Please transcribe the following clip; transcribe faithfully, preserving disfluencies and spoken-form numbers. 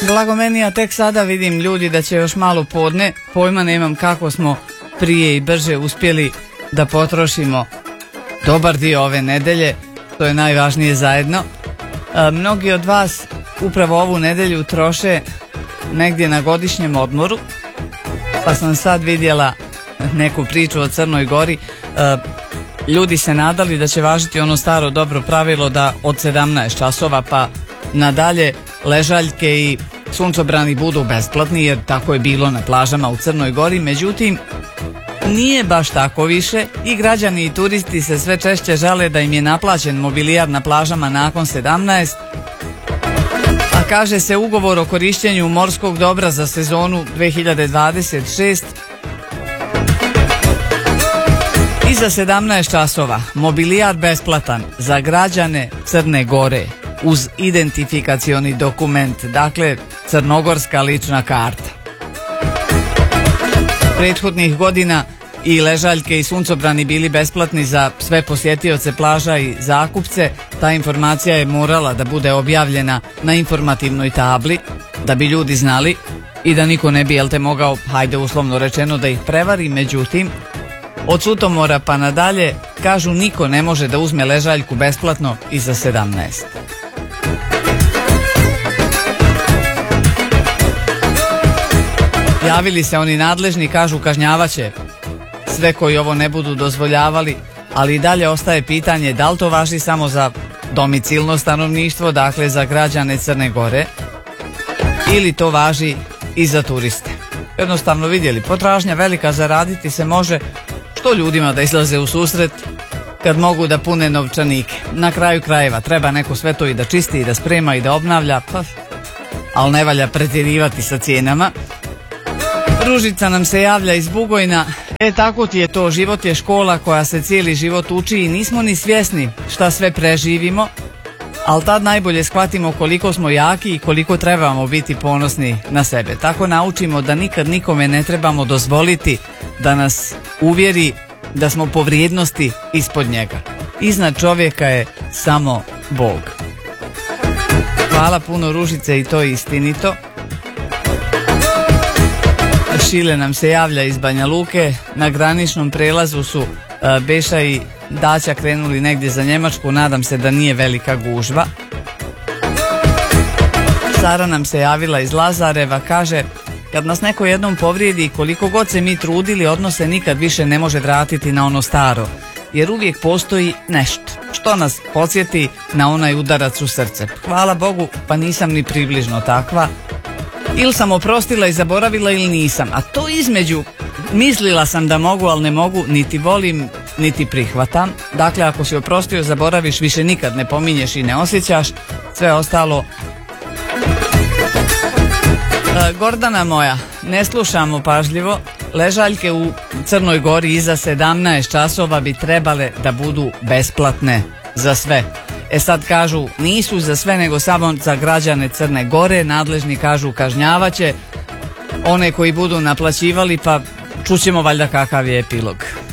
Blago meni, ja tek sada vidim ljudi da će još malo podne, pojma nemam kako smo prije i brže uspjeli da potrošimo dobar dio ove nedelje, to je najvažnije zajedno. E, mnogi od vas upravo ovu nedelju troše negdje na godišnjem odmoru, pa sam sad vidjela neku priču o Crnoj Gori. E, ljudi se nadali da će važiti ono staro dobro pravilo da od sedamnaest časova pa nadalje ležaljke i suncobrani budu besplatni, jer tako je bilo na plažama u Crnoj Gori. Međutim, nije baš tako više i građani i turisti se sve češće žale da im je naplaćen mobilijar na plažama nakon sedamnaest, a kaže se ugovor o korištenju morskog dobra za sezonu dve hiljade dvadeset šest i za sedamnaest časova mobilijar besplatan za građane Crne Gore uz identifikacioni dokument, dakle crnogorska lična karta. Prethodnih godina i ležaljke i suncobrani bili besplatni za sve posjetioce plaža i zakupce. Ta informacija je morala da bude objavljena na informativnoj tabli da bi ljudi znali i da niko ne bi, jel te, mogao, hajde uslovno rečeno, da ih prevari. Međutim, od Sutomora pa nadalje, kažu, niko ne može da uzme ležaljku besplatno i za sedamnaest. Javili se oni nadležni, kažu kažnjavaće sve koji ovo ne budu dozvoljavali, ali i dalje ostaje pitanje da li to važi samo za domicilno stanovništvo, dakle za građane Crne Gore, ili to važi i za turiste. Jednostavno, vidjeli, potražnja velika, zaraditi se može, što ljudima da izlaze u susret kad mogu da pune novčanike. Na kraju krajeva treba neko sve to i da čisti i da sprema i da obnavlja, pa, ali ne valja pretjerivati sa cijenama. Ružica nam se javlja iz Bugojna. E, tako ti je to, život je škola koja se cijeli život uči i nismo ni svjesni šta sve preživimo, ali tad najbolje shvatimo koliko smo jaki i koliko trebamo biti ponosni na sebe. Tako naučimo da nikad nikome ne trebamo dozvoliti da nas uvjeri da smo po vrijednosti ispod njega. Iznad čovjeka je samo Bog. Hvala puno, Ružice, i to je istinito. Šile nam se javlja iz Banja Luke. Na graničnom prelazu su uh, Beša i Daća krenuli negdje za Njemačku. Nadam se da nije velika gužva. Sara nam se javila iz Lazareva. Kaže, kad nas neko jednom povrijedi, koliko god se mi trudili, odnos se nikad više ne može vratiti na ono staro, jer uvijek postoji nešto što nas podsjeti na onaj udarac u srce. Hvala Bogu, pa nisam ni približno takva. Ili sam oprostila i zaboravila ili nisam, a to između mislila sam da mogu, ali ne mogu, niti volim, niti prihvatam. Dakle, ako si oprostio, zaboraviš, više nikad ne pominješ i ne osjećaš, sve ostalo. E, Gordana moja, ne slušamo pažljivo. Ležaljke u Crnoj Gori iza sedamnaest časova bi trebale da budu besplatne za sve. E sad kažu, nisu za sve nego samo za građane Crne Gore. Nadležni kažu kažnjavaće one koji budu naplaćivali, pa čućemo valjda kakav je epilog.